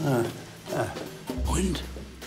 Und?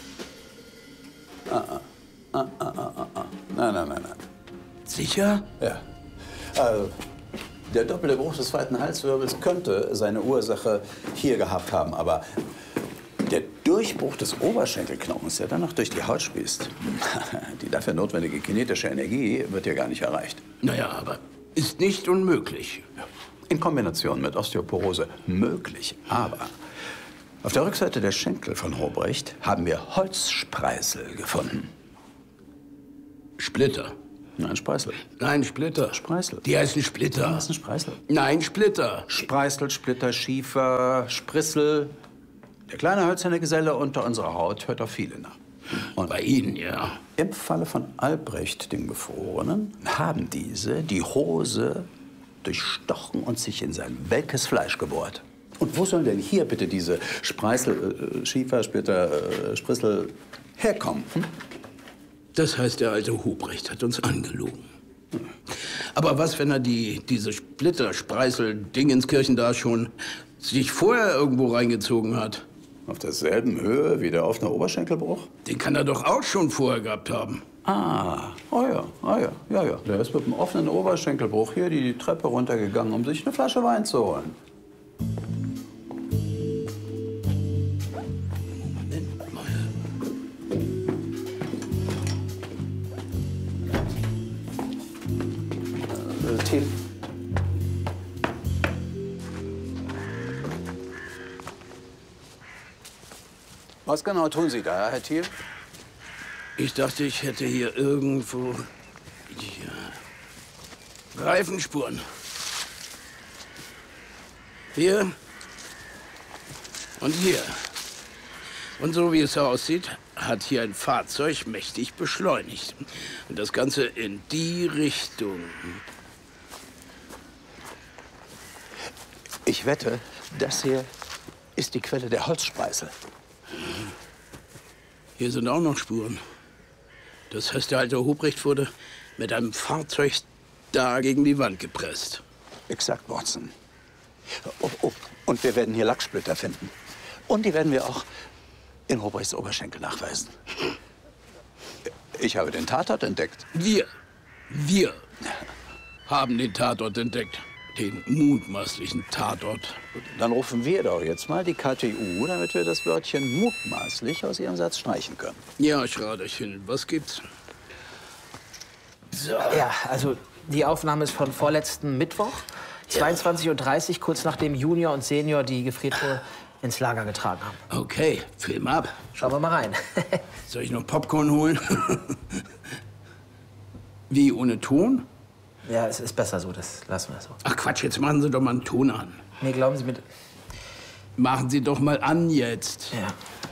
Nein. Sicher? Ja. Also, der doppelte Bruch des zweiten Halswirbels könnte seine Ursache hier gehabt haben, aber der Durchbruch des Oberschenkelknochens, der dann noch durch die Haut spießt, die dafür notwendige kinetische Energie wird hier gar nicht erreicht. Naja, aber ist nicht unmöglich. In Kombination mit Osteoporose möglich, aber auf der Rückseite der Schenkel von Robrecht haben wir Holzspreißel gefunden. Splitter. Nein, Spreißel. Nein, Splitter. Spreißel. Die heißen Splitter. Das ist ein Spreißel. Nein, Splitter. Spreißel, Splitter, Schiefer, Sprissel. Der kleine hölzerne Geselle unter unserer Haut hört auf viele nach. Und bei Ihnen, ja. Im Falle von Albrecht, dem Gefrorenen, haben diese die Hose durchstochen und sich in sein welkes Fleisch gebohrt. Und wo sollen denn hier bitte diese Spreißel, Schiefer, Splitter, Sprissel herkommen? Das heißt, der alte Hobrecht hat uns angelogen. Aber was, wenn er diese Splitter-Spreißel-Dingenskirchen da schon sich vorher irgendwo reingezogen hat? Auf derselben Höhe wie der offene Oberschenkelbruch? Den kann er doch auch schon vorher gehabt haben. Ja. Der ist mit dem offenen Oberschenkelbruch hier die Treppe runtergegangen, um sich eine Flasche Wein zu holen. Moment mal. Thiel. Was genau tun Sie da, Herr Thiel? Ich dachte, ich hätte hier irgendwo Reifenspuren. Hier und hier. Und so wie es aussieht, hat hier ein Fahrzeug mächtig beschleunigt. Und das Ganze in die Richtung. Ich wette, das hier ist die Quelle der Holzspreißel. Hier sind auch noch Spuren. Das heißt, der alte Hobrecht wurde mit einem Fahrzeug da gegen die Wand gepresst. Exakt, Watson. Oh, und wir werden hier Lacksplitter finden. Und die werden wir auch in Hobrechts Oberschenkel nachweisen. Ich habe den Tatort entdeckt. Wir haben den Tatort entdeckt. Den mutmaßlichen Tatort. Dann rufen wir doch jetzt mal die KTU, damit wir das Wörtchen mutmaßlich aus Ihrem Satz streichen können. Ja, Schraderchen, was gibt's? So. Ja, also die Aufnahme ist von vorletzten Mittwoch, 22:30 Uhr, kurz nachdem Junior und Senior die Gefriertruhe ins Lager getragen haben. Okay, Film ab. Schauen wir mal rein. Soll ich noch Popcorn holen? Wie, ohne Ton? Ja, es ist besser so, das lassen wir so. Ach Quatsch, jetzt machen Sie doch mal einen Ton an. Nee, glauben Sie mir... Machen Sie doch mal an jetzt. Ja.